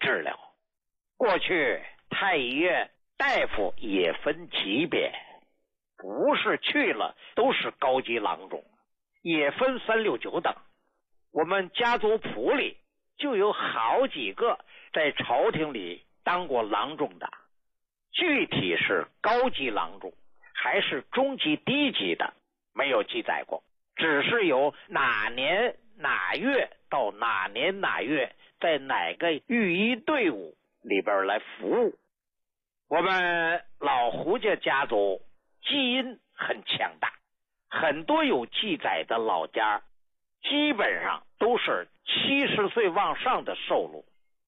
治疗。过去太医院大夫也分级别，不是去了都是高级郎中，也分3、6、9等。我们家族谱里就有好几个在朝廷里当过郎中的，具体是高级郎中还是中级低级的没有记载过，只是有哪年哪月到哪年哪月在哪个御医队伍里边来服务。我们老胡家家族基因很强大，很多有记载的老家基本上都是70岁往上的寿禄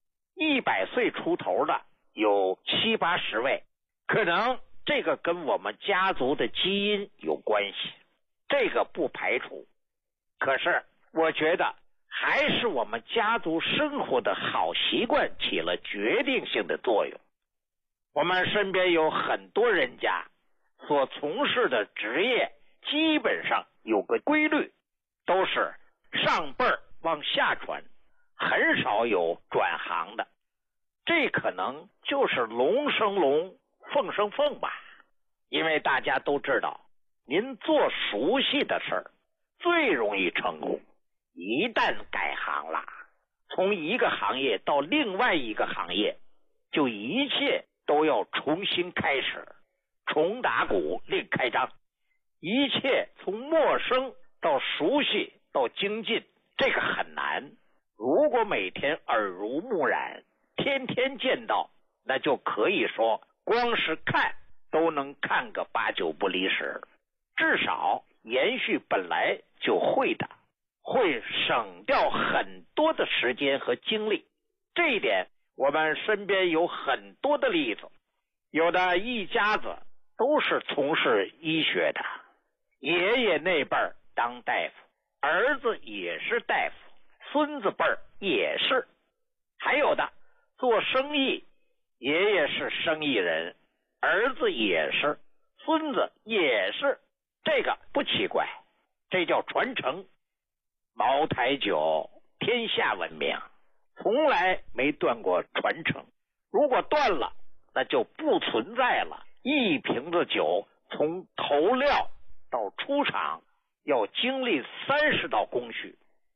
，100岁出头的有70、80位，可能这个跟我们家族的基因有关系，这个不排除。可是我觉得还是我们家族生活的好习惯起了决定性的作用。我们身边有很多人家所从事的职业基本上有个规律，都是上辈儿往下传，很少有转行的。这可能就是龙生龙，凤生凤吧。因为大家都知道，您做熟悉的事儿最容易成功，一旦改行了，从一个行业到另外一个行业，就一切都要重新开始，重打鼓另开张，一切从陌生到熟悉到精进，这个很难。如果每天耳濡目染，天天见到，那就可以说光是看都能看个8、9不离十，至少延续本来就会的，会省掉很多的时间和精力。这一点我们身边有很多的例子，有的一家子都是从事医学的，爷爷那辈儿当大夫，儿子也是大夫，孙子辈儿也是，还有的做生意，爷爷是生意人，儿子也是，孙子也是，这个不奇怪，这叫传承。茅台酒天下闻名，从来没断过传承，如果断了，那就不存在了。一瓶子酒从投料到出厂要经历30道工序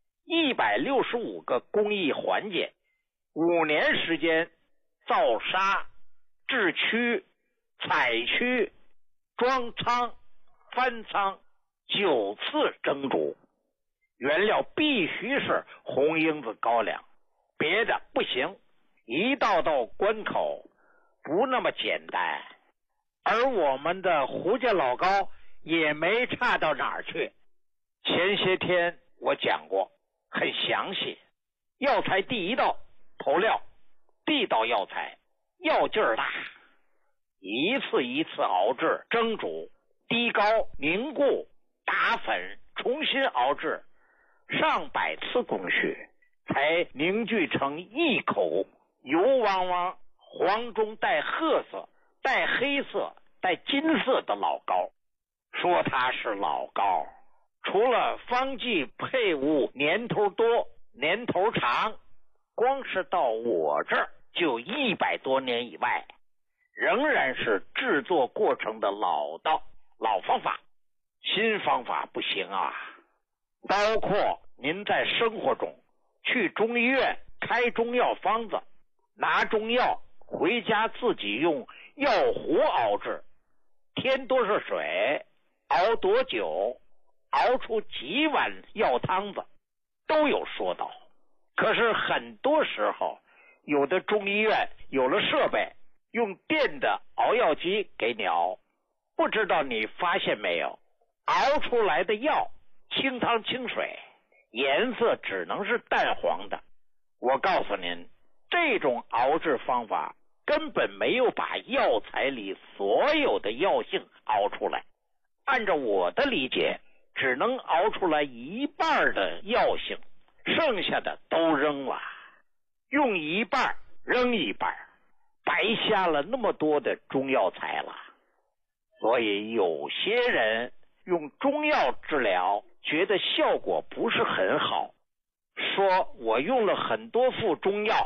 ，165个工艺环节，5年时间造沙、制曲、采曲、装仓、翻仓，9次蒸煮，原料必须是红缨子高粱，别的不行，一道道关口不那么简单。而我们的胡家老高也没差到哪儿去。前些天我讲过，很详细。药材第1道投料，地道药材，药劲儿大，一次一次熬制蒸煮，低高凝固打粉，重新熬制，上百次工序才凝聚成一口油汪汪、黄中带褐色、带黑色、带金色的老膏。说它是老膏，除了方剂配伍年头多、年头长，光是到我这儿就100多年以外，仍然是制作过程的老道、老方法，新方法不行啊。包括您在生活中去中医院开中药方子，拿中药回家自己用药壶熬制，添多少水，熬多久，熬出几碗药汤子，都有说道。可是很多时候，有的中医院有了设备，用电的熬药机给你熬，不知道你发现没有，熬出来的药清汤清水，颜色只能是淡黄的。我告诉您，这种熬制方法根本没有把药材里所有的药性熬出来，按照我的理解，只能熬出来1半的药性，剩下的都扔了，用1半扔1半，白瞎了那么多的中药材了。所以有些人用中药治疗觉得效果不是很好，说我用了很多副中药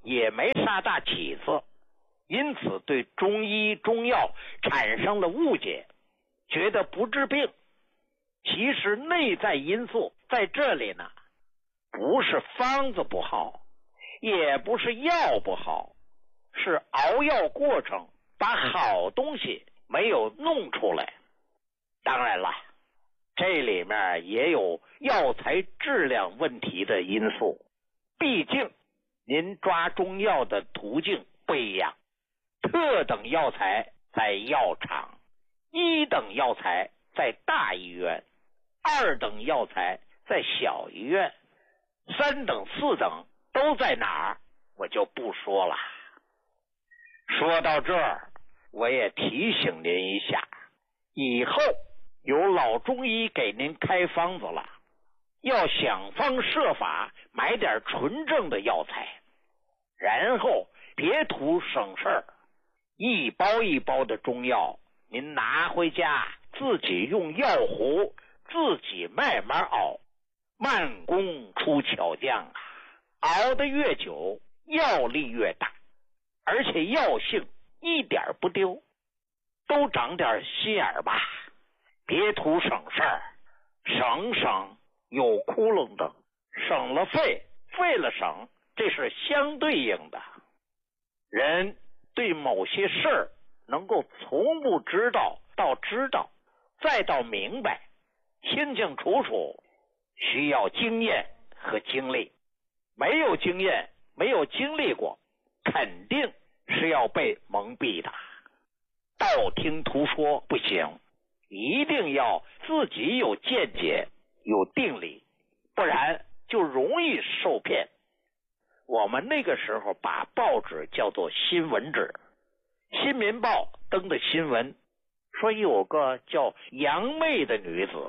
也没啥大起子，因此对中医中药产生了误解，觉得不治病。其实内在因素在这里呢，不是方子不好，也不是药不好，是熬药过程把好东西没有弄出来。当然了，这里面也有药材质量问题的因素，毕竟您抓中药的途径不一样，特等药材在药厂，一等药材在大医院，二等药材在小医院，三等四等都在哪儿我就不说了。说到这儿，我也提醒您一下，以后有老中医给您开方子了，要想方设法买点纯正的药材，然后别图省事儿，一包一包的中药您拿回家自己用药壶自己慢慢熬，慢工出巧匠啊，熬得越久药力越大，而且药性一点不丢。都长点心眼吧，别图省事儿，省有窟窿的，省了费，费了省，这是相对应的。人对某些事儿能够从不知道到知道，再到明白，清清楚楚，需要经验和经历。没有经验，没有经历过，肯定是要被蒙蔽的。道听途说不行，一定要自己有见解，有定力，不然就容易受骗。我们那个时候把报纸叫做新闻纸，新民报登的新闻说有个叫杨妹的女子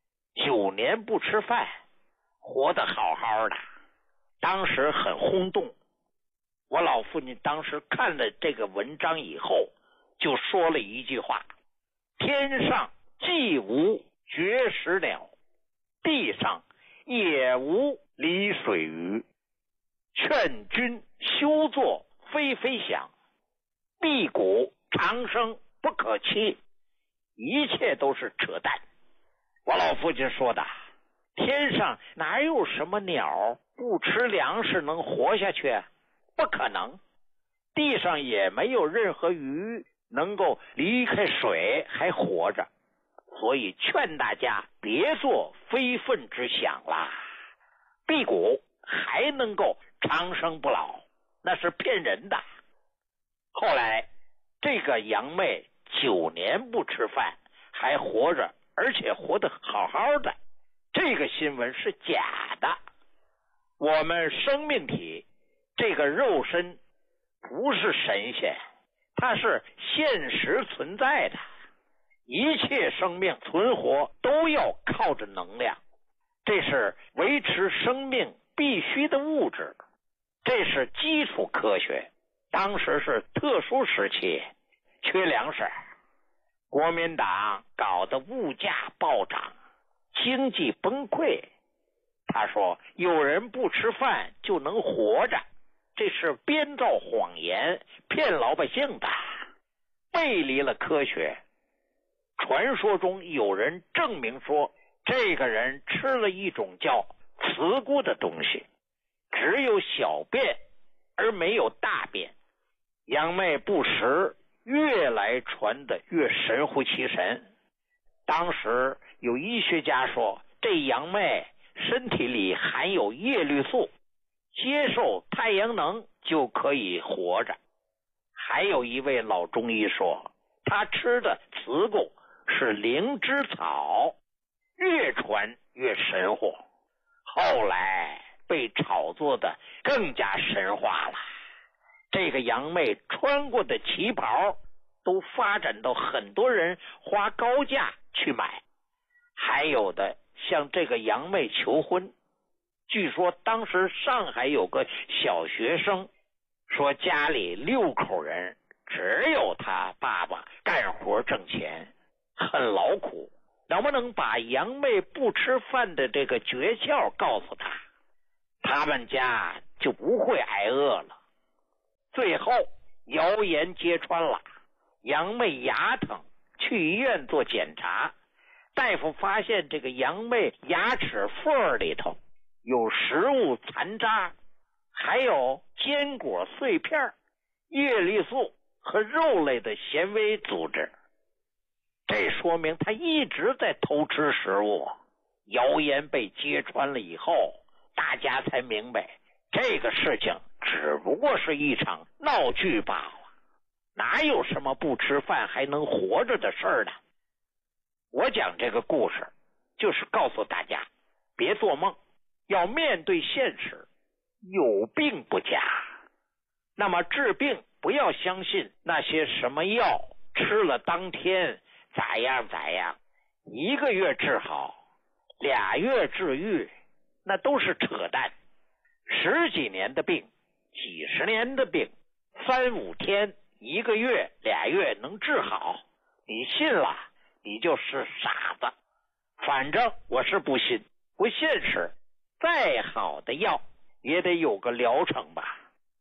9年不吃饭，活得好好的，当时很轰动。我老父亲当时看了这个文章以后就说了一句话，天上既无绝食鸟，地上也无离水鱼，劝君休作非非想，辟谷长生不可期，一切都是扯淡。我老父亲说的，天上哪有什么鸟不吃粮食能活下去？不可能。地上也没有任何鱼能够离开水还活着，所以劝大家别做非分之想啦。辟谷还能够长生不老，那是骗人的。后来这个杨妹9年不吃饭还活着，而且活得好好的，这个新闻是假的。我们生命体这个肉身不是神仙，它是现实存在的，一切生命存活都要靠着能量，这是维持生命必须的物质，这是基础科学。当时是特殊时期，缺粮食，国民党搞得物价暴涨，经济崩溃。他说有人不吃饭就能活着，这是编造谎言骗老百姓的，背离了科学。传说中有人证明说，这个人吃了一种叫慈菇的东西，只有小便而没有大便。杨妹不食，越来传得越神乎其神。当时有医学家说，这杨妹身体里含有叶绿素，接受太阳能就可以活着。还有一位老中医说，他吃的慈菇是灵芝草，越传越神乎。后来被炒作的更加神话了。这个杨妹穿过的旗袍都发展到很多人花高价去买，还有的向这个杨妹求婚。据说当时上海有个小学生说，家里6口人，只有他爸爸干活挣钱，很劳苦，能不能把杨妹不吃饭的这个诀窍告诉他，他们家就不会挨饿了。 最后谣言揭穿了，杨妹牙疼，去医院做检查，大夫发现这个杨妹牙齿缝里头有食物残渣，还有坚果碎片、叶绿素和肉类的纤维组织，这说明他一直在偷吃食物。谣言被揭穿了以后，大家才明白这个事情只不过是一场闹剧罢了，哪有什么不吃饭还能活着的事儿呢？我讲这个故事就是告诉大家，别做梦，要面对现实，有病不假。那么治病不要相信那些什么药吃了当天咋样咋样，1个月治好，2月治愈，那都是扯淡。10几年的病，几十年的病，3、5天、1个月、2月能治好，你信了你就是傻子。反正我是不信，不现实。再好的药也得有个疗程吧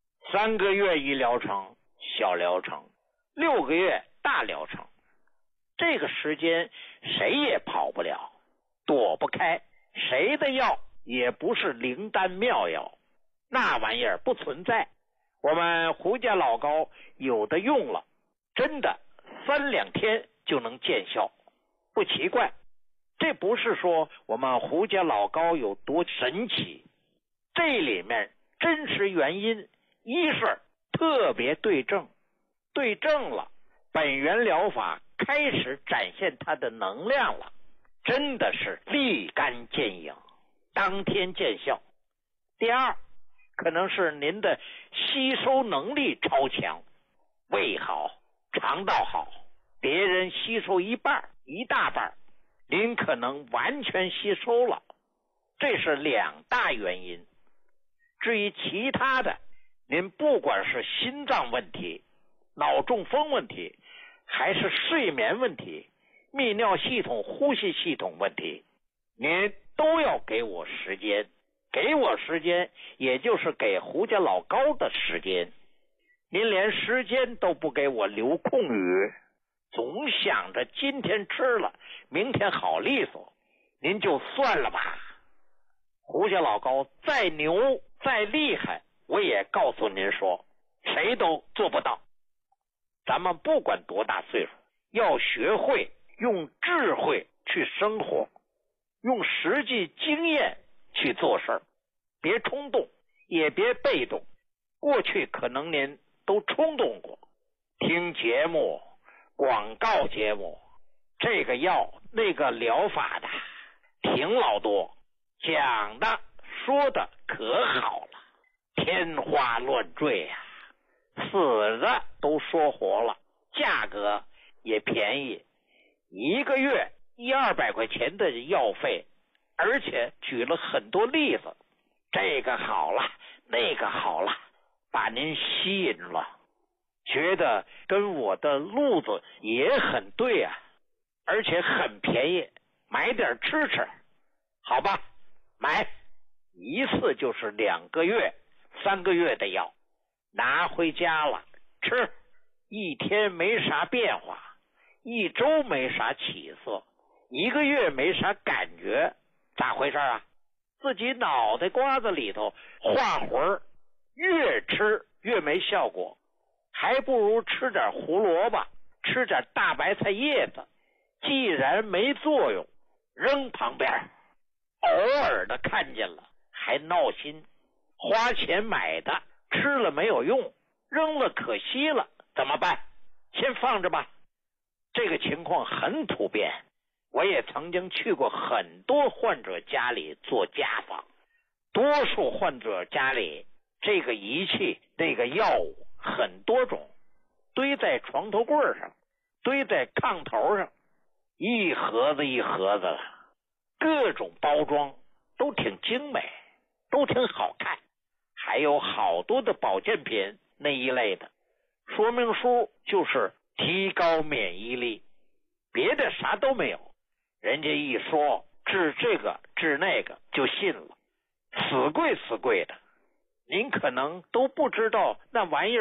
，3个月一疗程，小疗程，6个月大疗程。这个时间谁也跑不了，躲不开，谁的药也不是灵丹妙药，那玩意儿不存在。我们胡家老膏有的用了，真的3、2天就能见效，不奇怪。这不是说我们胡家老膏有多神奇，这里面真实原因一是特别对症，对症了，本源疗法开始展现它的能量了，真的是立竿见影，当天见效。第二，可能是您的吸收能力超强，胃好，肠道好，别人吸收一半、一大半，您可能完全吸收了，这是2大原因。至于其他的，您不管是心脏问题、脑中风问题，还是睡眠问题、泌尿系统、呼吸系统问题，您都要给我时间。给我时间，也就是给胡家老膏的时间。您连时间都不给我留空余，总想着今天吃了，明天好利索，您就算了吧。胡家老膏再牛再厉害，我也告诉您说，谁都做不到。咱们不管多大岁数，要学会用智慧去生活，用实际经验去做事儿，别冲动，也别被动。过去可能您都冲动过，听节目、广告节目，这个药那个疗法的挺老多，讲的说的可好了，天花乱坠呀，死的都说活了，价格也便宜，1个月100-200块钱的药费，而且举了很多例子，这个好了，那个好了，把您吸引了，觉得跟我的路子也很对啊，而且很便宜，买点吃吃，好吧，买一次就是2个月、3个月的药，拿回家了吃，1天没啥变化，1周没啥起色，1个月没啥感觉，咋回事啊？自己脑袋瓜子里头画魂儿，越吃越没效果，还不如吃点胡萝卜，吃点大白菜叶子，既然没作用，扔旁边，偶尔的看见了还闹心，花钱买的吃了没有用，扔了可惜了，怎么办？先放着吧。这个情况很普遍，我也曾经去过很多患者家里做家访，多数患者家里这个仪器那个药物很多种，堆在床头柜上，堆在炕头上，一盒子一盒子的，各种包装都挺精美，都挺好看，还有好多的保健品那一类的，说明书就是提高免疫力，别的啥都没有。人家一说治这个治那个就信了，死贵的，您可能都不知道那玩意儿